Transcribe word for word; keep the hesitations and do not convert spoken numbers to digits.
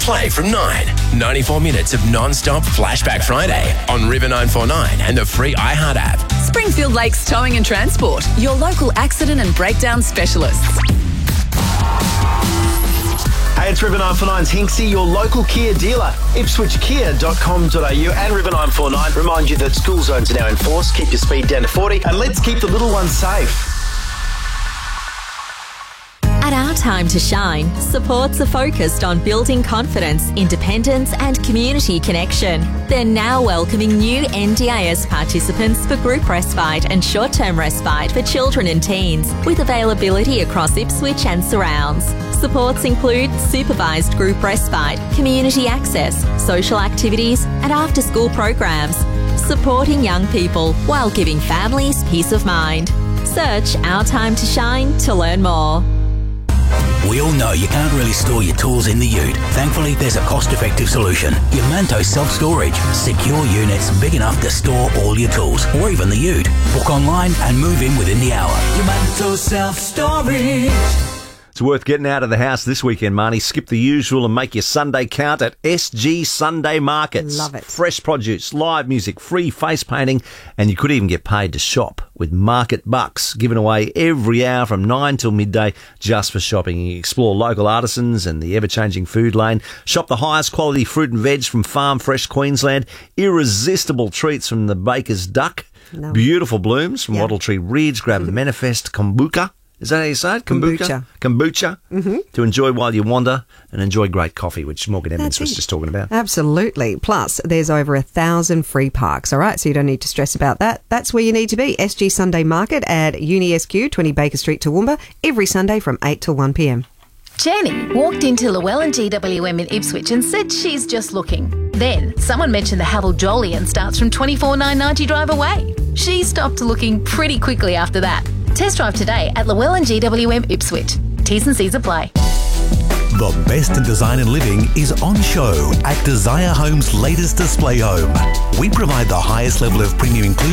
Play from nine. ninety-four minutes of non-stop Flashback Friday on River nine four nine and the free iHeart app. Springfield Lakes Towing and Transport, your local accident and breakdown specialists. Hey, it's River nine four nine's Hinksy, your local Kia dealer. Ipswich Kia dot com dot a u and River nine four nine remind you that school zones are now enforced. Keep your speed down to forty and let's keep the little ones safe. At Our Time to Shine, supports are focused on building confidence, independence and community connection. They're now welcoming new N D I S participants for group respite and short-term respite for children and teens, with availability across Ipswich and surrounds. Supports include supervised group respite, community access, social activities and after-school programs, supporting young people while giving families peace of mind. Search Our Time to Shine to learn more. We all know you can't really store your tools in the ute. Thankfully, there's a cost-effective solution. Yamanto Self-Storage. Secure units big enough to store all your tools, or even the ute. Book online and move in within the hour. Yamanto Self-Storage. It's worth getting out of the house this weekend, Marnie. Skip the usual and make your Sunday count at S G Sunday Markets. Love it. Fresh produce, live music, free face painting, and you could even get paid to shop with Market Bucks given away every hour from nine till midday just for shopping. You explore local artisans and the ever-changing food lane. Shop the highest quality fruit and veg from Farm Fresh Queensland. Irresistible treats from the Baker's Duck. No. Beautiful blooms from Yeah. Wattle Tree Ridge. Grab Manifest Kombucha. Is that how you say it? Kombucha. Kombucha. Mm-hmm. To enjoy while you wander and enjoy great coffee, which Morgan Edmonds That's was it. just talking about. Absolutely. Plus, there's over a thousand free parks, all right? So you don't need to stress about that. That's where you need to be. S G Sunday Market at Uni S Q, twenty Baker Street, Toowoomba, every Sunday from eight till one p m. Jenny walked into Llewellyn G W M in Ipswich and said she's just looking. Then someone mentioned the Havel Jolyon starts from twenty-four nine ninety drive away. She stopped looking pretty quickly after that. Test drive today at Llewellyn G W M Ipswich. T's and C's apply. The best in design and living is on show at Desire Home's latest display home. We provide the highest level of premium inclusion